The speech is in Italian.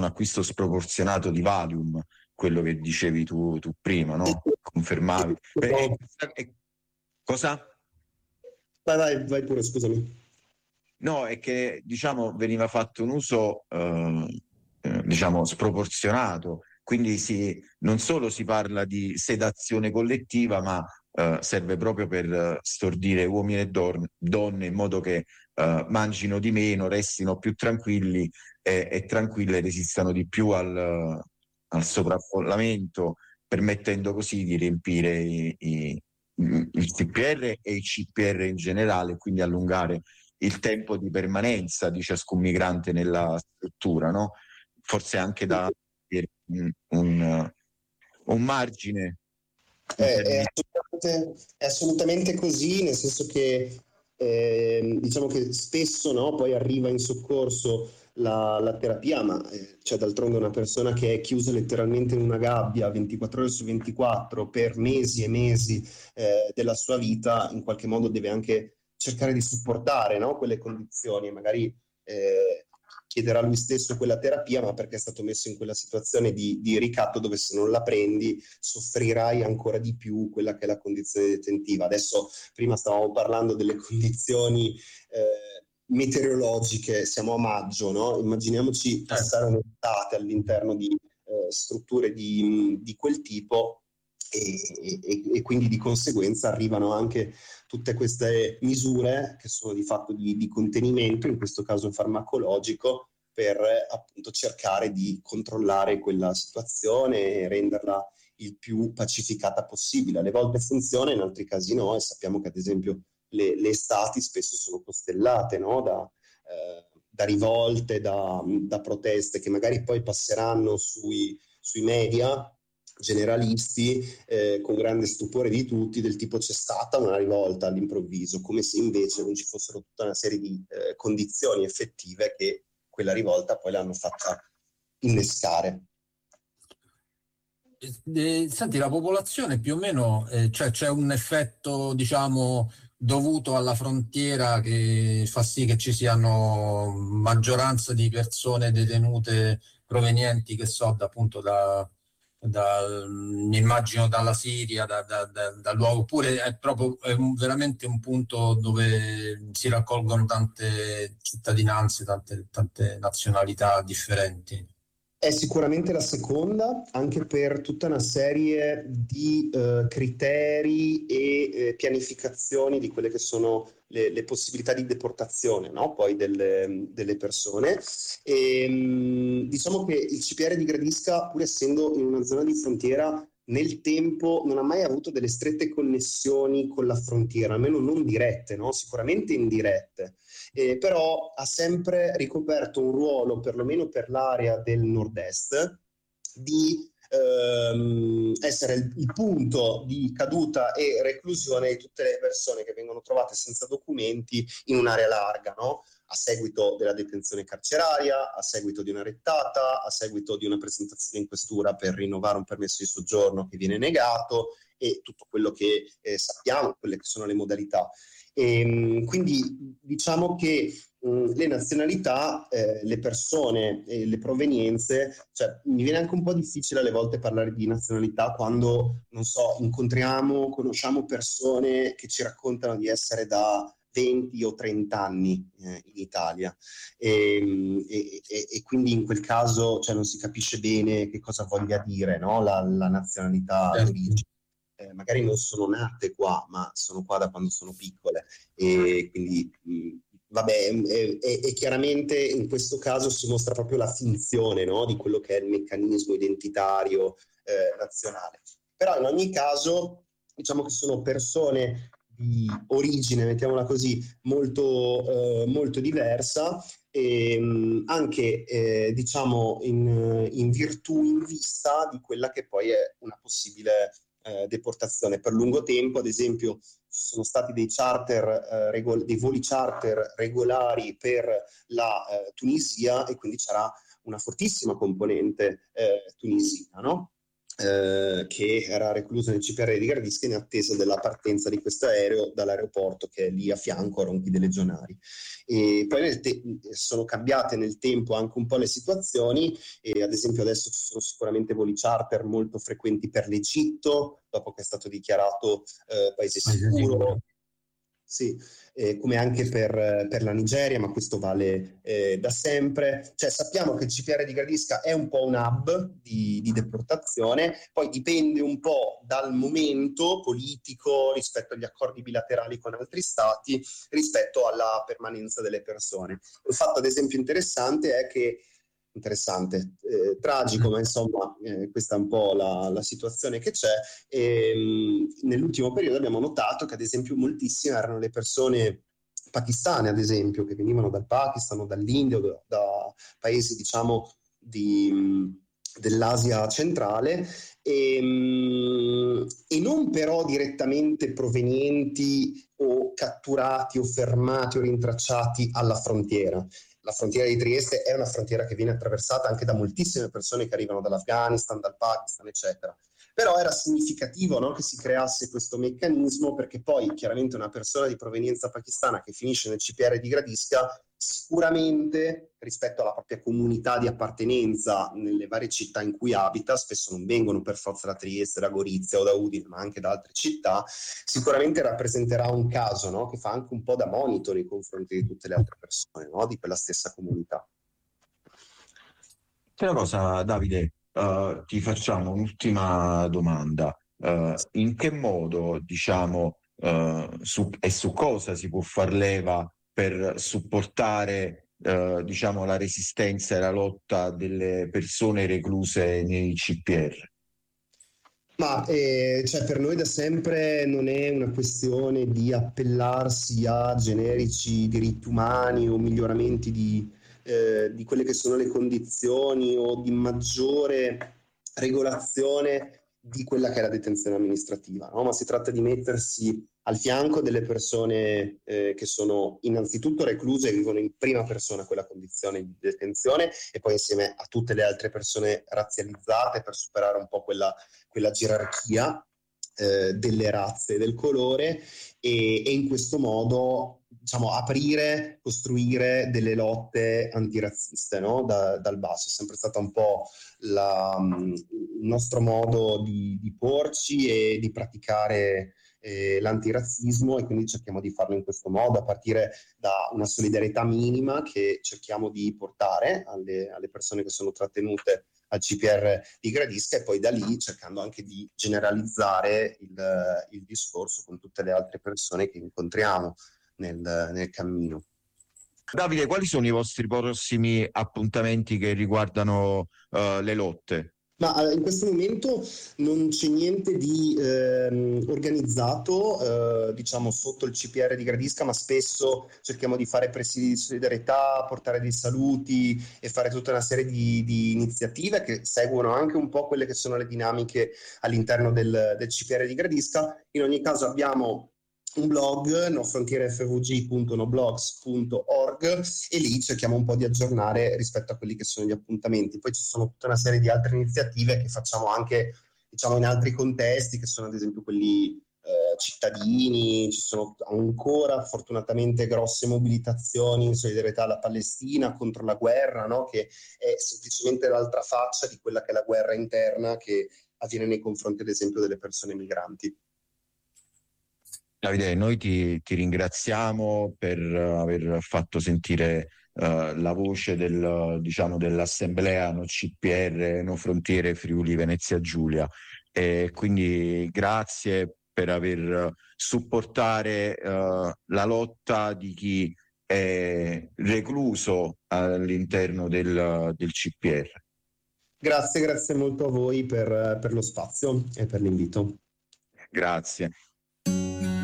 acquisto sproporzionato di Valium, quello che dicevi tu prima, no? Confermavi. Cosa? Vai pure, scusami. No, è che diciamo veniva fatto un uso diciamo sproporzionato, quindi non solo si parla di sedazione collettiva, ma serve proprio per stordire uomini e donne in modo che mangino di meno, restino più tranquilli e tranquille, resistano di più al sovraffollamento, permettendo così di riempire il TPR e il CPR in generale, quindi allungare il tempo di permanenza di ciascun migrante nella struttura, no? Forse anche da un margine. È assolutamente così, nel senso che diciamo che spesso, no, poi arriva in soccorso la terapia, ma c'è d'altronde una persona che è chiusa letteralmente in una gabbia 24 ore su 24 per mesi e mesi della sua vita, in qualche modo deve anche cercare di supportare, no, quelle condizioni, magari chiederà lui stesso quella terapia, ma perché è stato messo in quella situazione di ricatto dove se non la prendi soffrirai ancora di più quella che è la condizione detentiva. Adesso, prima stavamo parlando delle condizioni meteorologiche, siamo a maggio, no? Immaginiamoci passare un'estate all'interno di strutture di quel tipo e quindi di conseguenza arrivano anche tutte queste misure che sono di fatto di contenimento, in questo caso farmacologico, per appunto cercare di controllare quella situazione e renderla il più pacificata possibile. Alle volte funziona, in altri casi no, e sappiamo che ad esempio le estati spesso sono costellate, no? Da rivolte, da proteste che magari poi passeranno sui media generalisti con grande stupore di tutti, del tipo c'è stata una rivolta all'improvviso, come se invece non ci fossero tutta una serie di condizioni effettive che quella rivolta poi l'hanno fatta innescare. Senti, la popolazione più o meno, cioè c'è un effetto, diciamo, dovuto alla frontiera che fa sì che ci siano maggioranza di persone detenute provenienti, che so, appunto immagino dalla Siria, da luogo, oppure è proprio veramente un punto dove si raccolgono tante cittadinanze, tante nazionalità differenti? È sicuramente la seconda, anche per tutta una serie di criteri e pianificazioni di quelle che sono le possibilità di deportazione, no? Poi delle persone. Diciamo che il CPR di Gradisca, pur essendo in una zona di frontiera, nel tempo non ha mai avuto delle strette connessioni con la frontiera, almeno non dirette, no? Sicuramente indirette. Però ha sempre ricoperto un ruolo, perlomeno per l'area del nord-est, di essere il punto di caduta e reclusione di tutte le persone che vengono trovate senza documenti in un'area larga, no? A seguito della detenzione carceraria, a seguito di una rettata, a seguito di una presentazione in questura per rinnovare un permesso di soggiorno che viene negato e tutto quello che sappiamo, quelle che sono le modalità. Quindi diciamo che le nazionalità, le persone e le provenienze, cioè mi viene anche un po' difficile alle volte parlare di nazionalità quando, non so, conosciamo persone che ci raccontano di essere da 20 o 30 anni in Italia e quindi in quel caso non si capisce bene che cosa voglia dire, no? La nazionalità d'origine. Magari non sono nate qua, ma sono qua da quando sono piccole e quindi vabbè, e chiaramente in questo caso si mostra proprio la finzione, no? Di quello che è il meccanismo identitario nazionale. Però in ogni caso diciamo che sono persone di origine, mettiamola così, molto diversa e anche diciamo in virtù, in vista di quella che poi è una possibile deportazione per lungo tempo. Ad esempio ci sono stati dei dei voli charter regolari per la Tunisia e quindi c'era una fortissima componente tunisina, no? che era recluso nel CPR di Gradisca in attesa della partenza di questo aereo dall'aeroporto che è lì a fianco a Ronchi dei Legionari. E poi sono cambiate nel tempo anche un po' le situazioni, e ad esempio adesso ci sono sicuramente voli charter molto frequenti per l'Egitto, dopo che è stato dichiarato paese sicuro. Sì, come anche per la Nigeria, ma questo vale da sempre. Cioè, sappiamo che il CPR di Gradisca è un po' un hub di deportazione, poi dipende un po' dal momento politico rispetto agli accordi bilaterali con altri stati, rispetto alla permanenza delle persone. Un fatto ad esempio interessante è che tragico, ma insomma questa è un po' la situazione che c'è. Nell'ultimo periodo abbiamo notato che ad esempio moltissime erano le persone pakistane, ad esempio, che venivano dal Pakistan o dall'India o da paesi diciamo dell'Asia centrale, e non però direttamente provenienti o catturati o fermati o rintracciati alla frontiera. La frontiera di Trieste è una frontiera che viene attraversata anche da moltissime persone che arrivano dall'Afghanistan, dal Pakistan, eccetera. Però era significativo, no, che si creasse questo meccanismo, perché poi chiaramente una persona di provenienza pakistana che finisce nel CPR di Gradisca sicuramente rispetto alla propria comunità di appartenenza nelle varie città in cui abita, spesso non vengono per forza da Trieste, da Gorizia o da Udine, ma anche da altre città, sicuramente rappresenterà un caso, no, che fa anche un po' da monito nei confronti di tutte le altre persone, no, di quella stessa comunità. C'è una cosa, Davide, ti facciamo un'ultima domanda. In che modo, diciamo, su cosa si può far leva per supportare, diciamo, la resistenza e la lotta delle persone recluse nei CPR? Ma cioè, per noi da sempre non è una questione di appellarsi a generici diritti umani o miglioramenti di quelle che sono le condizioni o di maggiore regolazione di quella che è la detenzione amministrativa, no? Ma si tratta di mettersi al fianco delle persone che sono innanzitutto recluse e vivono in prima persona quella condizione di detenzione, e poi insieme a tutte le altre persone razzializzate per superare un po' quella gerarchia delle razze e del colore, e in questo modo diciamo aprire, costruire delle lotte antirazziste, no? Dal basso. È sempre stata un po' il nostro modo di porci e di praticare l'antirazzismo, e quindi cerchiamo di farlo in questo modo, a partire da una solidarietà minima che cerchiamo di portare alle persone che sono trattenute al CPR di Gradisca, e poi da lì cercando anche di generalizzare il discorso con tutte le altre persone che incontriamo nel cammino. Davide, quali sono i vostri prossimi appuntamenti che riguardano le lotte? Ma in questo momento non c'è niente di organizzato, diciamo, sotto il CPR di Gradisca, ma spesso cerchiamo di fare presidi di solidarietà, portare dei saluti e fare tutta una serie di iniziative che seguono anche un po' quelle che sono le dinamiche all'interno del CPR di Gradisca. In ogni caso abbiamo un blog, nofrontierefvg.noblogs.org, e lì cerchiamo un po' di aggiornare rispetto a quelli che sono gli appuntamenti. Poi ci sono tutta una serie di altre iniziative che facciamo anche, diciamo, in altri contesti, che sono ad esempio quelli cittadini. Ci sono ancora fortunatamente grosse mobilitazioni in solidarietà alla Palestina contro la guerra, no? Che è semplicemente l'altra faccia di quella che è la guerra interna che avviene nei confronti ad esempio delle persone migranti. Davide, noi ti ringraziamo per aver fatto sentire la voce diciamo, dell'assemblea No CPR, No Frontiere Friuli Venezia Giulia, e quindi grazie per aver supportare la lotta di chi è recluso all'interno del CPR. Grazie molto a voi per lo spazio e per l'invito. Grazie.